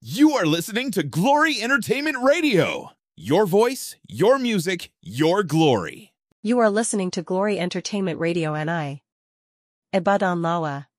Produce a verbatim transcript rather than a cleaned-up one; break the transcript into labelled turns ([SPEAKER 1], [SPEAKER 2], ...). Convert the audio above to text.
[SPEAKER 1] You are listening to Glory Entertainment Radio. Your voice, your music, your glory.
[SPEAKER 2] You are listening to Glory Entertainment Radio N I. Ibadan Lawa.